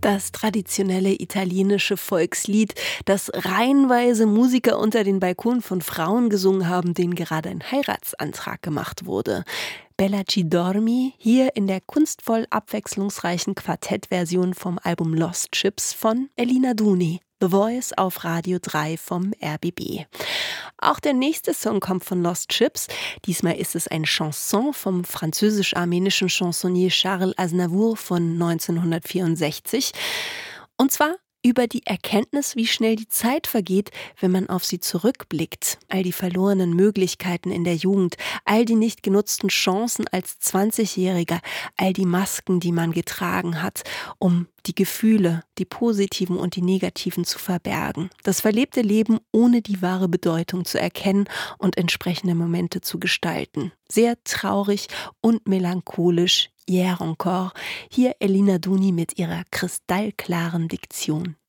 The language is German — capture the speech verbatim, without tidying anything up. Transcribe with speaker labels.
Speaker 1: Das traditionelle italienische Volkslied, das reihenweise Musiker unter den Balkonen von Frauen gesungen haben, denen gerade ein Heiratsantrag gemacht wurde. Bella ci dormi, hier in der kunstvoll abwechslungsreichen Quartettversion vom Album Lost Ships von Elina Duni. The Voice auf Radio drei vom R B B. Auch der nächste Song kommt von Lost Ships. Diesmal ist es ein Chanson vom französisch-armenischen Chansonnier Charles Aznavour von neunzehnhundertvierundsechzig. Und zwar über die Erkenntnis, wie schnell die Zeit vergeht, wenn man auf sie zurückblickt. All die verlorenen Möglichkeiten in der Jugend, all die nicht genutzten Chancen als zwanzigjähriger, all die Masken, die man getragen hat, um die Gefühle, die positiven und die negativen zu verbergen. Das verlebte Leben ohne die wahre Bedeutung zu erkennen und entsprechende Momente zu gestalten. Sehr traurig und melancholisch. Hier encore. Hier Elina Duni mit ihrer kristallklaren Diktion.